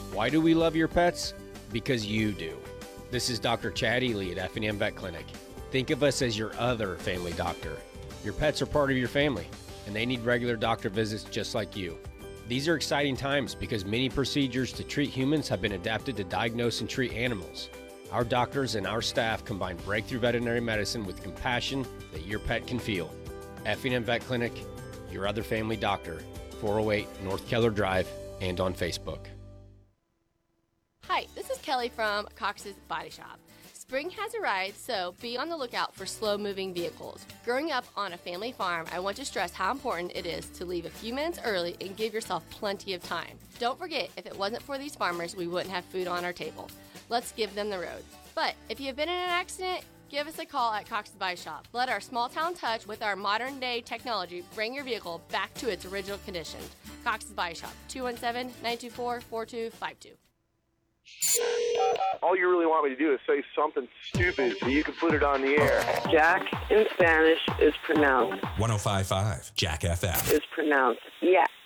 Why do we love your pets? Because you do. This is Dr. Chad Ely at F&M Vet Clinic. Think of us as your other family doctor. Your pets are part of your family, and they need regular doctor visits just like you. These are exciting times because many procedures to treat humans have been adapted to diagnose and treat animals. Our doctors and our staff combine breakthrough veterinary medicine with compassion that your pet can feel. F&M Vet Clinic, your other family doctor, 408 North Keller Drive, and on Facebook. Hi, this is Kelly from Cox's Body Shop. Spring has arrived, so be on the lookout for slow-moving vehicles. Growing up on a family farm, I want to stress how important it is to leave a few minutes early and give yourself plenty of time. Don't forget, if it wasn't for these farmers, we wouldn't have food on our table. Let's give them the road. But if you have been in an accident, give us a call at Cox's Body Shop. Let our small-town touch with our modern-day technology bring your vehicle back to its original condition. Cox's Body Shop, 217-924-4252. All you really want me to do is say something stupid so you can put it on the air. Jack in Spanish is pronounced. 105.5 Jack FM. Is pronounced, yeah.